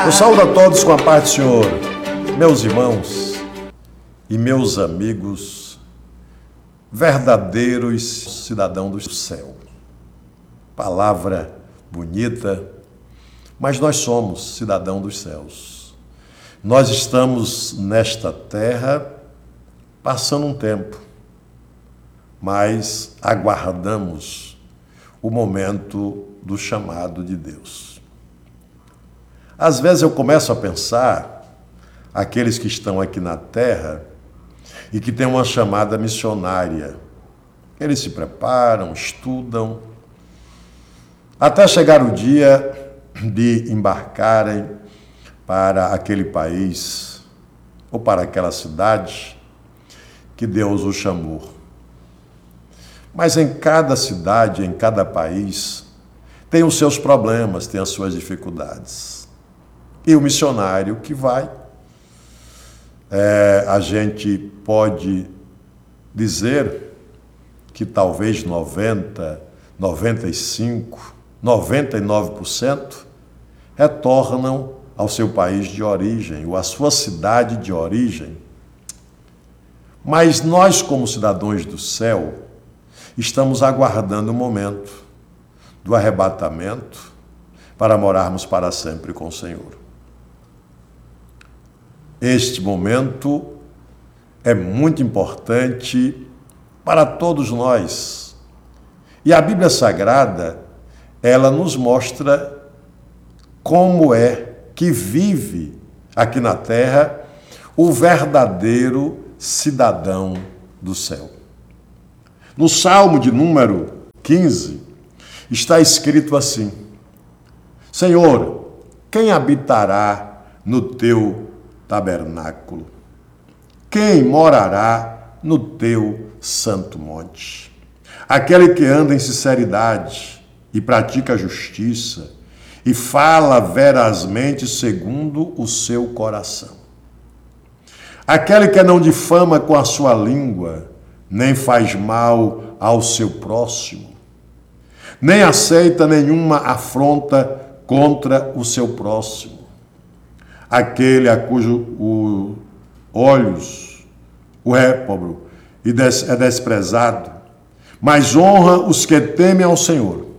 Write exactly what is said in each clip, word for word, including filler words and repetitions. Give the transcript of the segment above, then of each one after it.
Eu saúdo a todos com a paz do Senhor, meus irmãos e meus amigos, verdadeiros cidadãos do céu. Palavra bonita, mas nós somos cidadãos dos céus. Nós estamos nesta terra passando um tempo, mas aguardamos o momento do chamado de Deus. Às vezes eu começo a pensar, aqueles que estão aqui na terra e que têm uma chamada missionária, eles se preparam, estudam, até chegar o dia de embarcarem para aquele país ou para aquela cidade que Deus os chamou. Mas em cada cidade, em cada país, tem os seus problemas, tem as suas dificuldades. E o missionário que vai, é, a gente pode dizer que talvez noventa, noventa e cinco, noventa e nove por cento retornam ao seu país de origem ou à sua cidade de origem. Mas nós, como cidadãos do céu, estamos aguardando o momento do arrebatamento para morarmos para sempre com o Senhor. Este momento é muito importante para todos nós. E a Bíblia Sagrada, ela nos mostra como é que vive aqui na terra o verdadeiro cidadão do céu. No Salmo de número quinze, está escrito assim: Senhor, quem habitará no teu tabernáculo? Quem morará no teu santo monte? Aquele que anda em sinceridade e pratica a justiça e fala verazmente segundo o seu coração. Aquele que não difama com a sua língua, nem faz mal ao seu próximo, nem aceita nenhuma afronta contra o seu próximo. Aquele a cujos olhos o réprobo é desprezado, mas honra os que temem ao Senhor.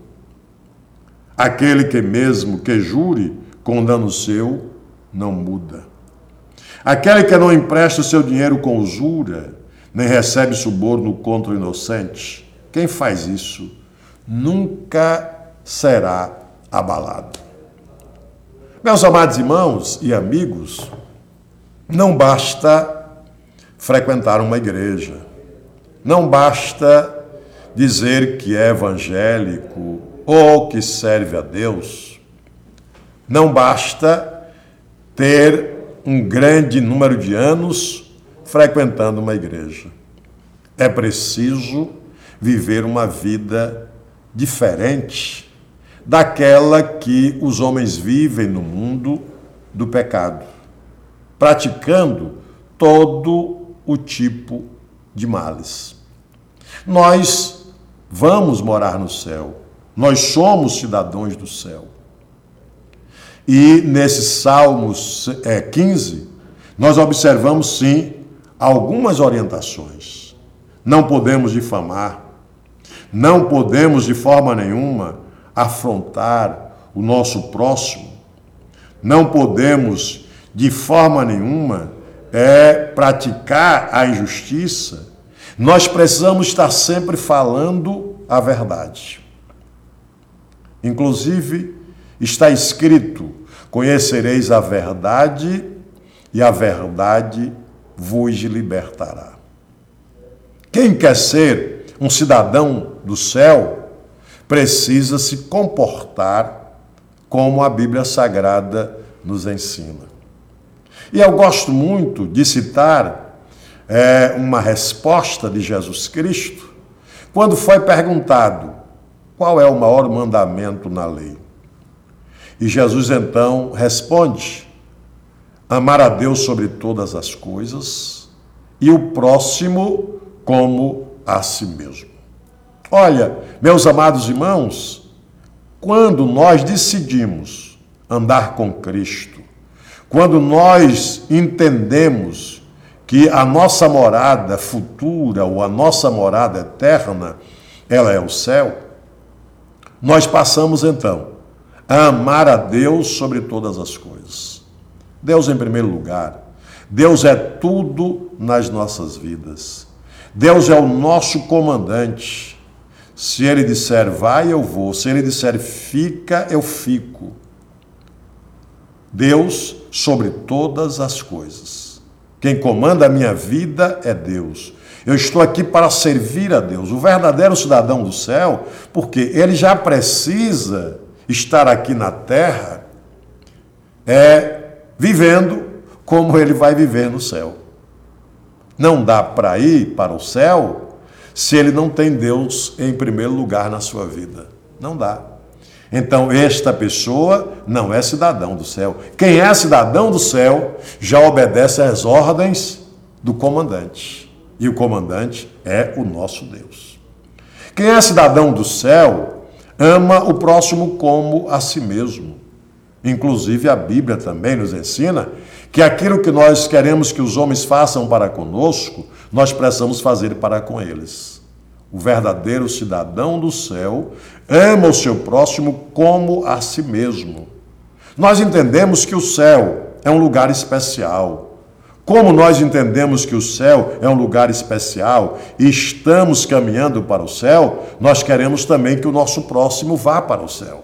Aquele que mesmo que jure com dano seu, não muda. Aquele que não empresta o seu dinheiro com usura, nem recebe suborno contra o inocente, quem faz isso nunca será abalado. Meus amados irmãos e amigos, não basta frequentar uma igreja, não basta dizer que é evangélico ou que serve a Deus, não basta ter um grande número de anos frequentando uma igreja. É preciso viver uma vida diferente daquela que os homens vivem no mundo do pecado, praticando todo o tipo de males. Nós vamos morar no céu, nós somos cidadãos do céu. E nesse Salmos quinze, nós observamos sim algumas orientações. Não podemos difamar, não podemos de forma nenhuma afrontar o nosso próximo, não podemos de forma nenhuma é, praticar a injustiça. Nós precisamos estar sempre falando a verdade. Inclusive, está escrito: conhecereis a verdade e a verdade vos libertará. Quem quer ser um cidadão do céu precisa se comportar como a Bíblia Sagrada nos ensina. E eu gosto muito de citar é, uma resposta de Jesus Cristo quando foi perguntado qual é o maior mandamento na lei. E Jesus então responde: amar a Deus sobre todas as coisas e o próximo como a si mesmo. Olha, meus amados irmãos, quando nós decidimos andar com Cristo, Quando nós entendemos que a nossa morada futura ou a nossa morada eterna, ela é o céu, nós passamos então a amar a Deus sobre todas as coisas. Deus em primeiro lugar. Deus é tudo nas nossas vidas. Deus é o nosso comandante. Se Ele disser vai, eu vou. Se Ele disser fica, eu fico. Deus sobre todas as coisas. Quem comanda a minha vida é Deus. Eu estou aqui para servir a Deus. O verdadeiro cidadão do céu, porque ele já precisa estar aqui na terra, é vivendo como ele vai viver no céu. Não dá para ir para o céu se ele não tem Deus em primeiro lugar na sua vida. Não dá. Então, esta pessoa não é cidadão do céu. Quem é cidadão do céu já obedece às ordens do comandante. E o comandante é o nosso Deus. Quem é cidadão do céu ama o próximo como a si mesmo. Inclusive, a Bíblia também nos ensina que aquilo que nós queremos que os homens façam para conosco, nós precisamos fazer para com eles. O verdadeiro cidadão do céu ama o seu próximo como a si mesmo. Nós entendemos que o céu é um lugar especial. Como nós entendemos que o céu é um lugar especial e estamos caminhando para o céu, nós queremos também que o nosso próximo vá para o céu.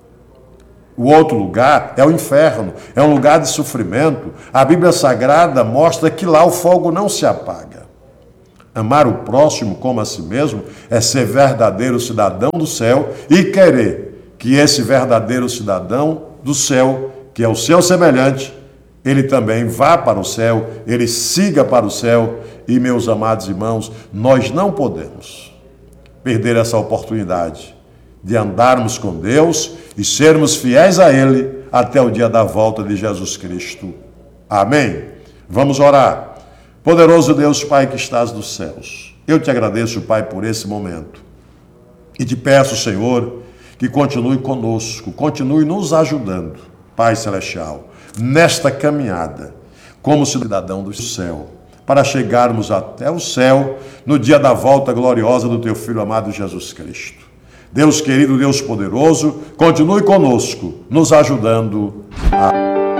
O outro lugar é o inferno, é um lugar de sofrimento. A Bíblia Sagrada mostra que lá o fogo não se apaga. Amar o próximo como a si mesmo é ser verdadeiro cidadão do céu e querer que esse verdadeiro cidadão do céu, que é o seu semelhante, ele também vá para o céu, ele siga para o céu. E, meus amados irmãos, nós não podemos perder essa oportunidade de andarmos com Deus e sermos fiéis a Ele até o dia da volta de Jesus Cristo. Amém? Vamos orar. Poderoso Deus, Pai que estás nos céus, eu te agradeço, Pai, por esse momento. E te peço, Senhor, que continue conosco, continue nos ajudando, Pai Celestial, nesta caminhada, como cidadão do céu, para chegarmos até o céu no dia da volta gloriosa do Teu Filho amado Jesus Cristo. Deus querido, Deus poderoso, continue conosco, nos ajudando a...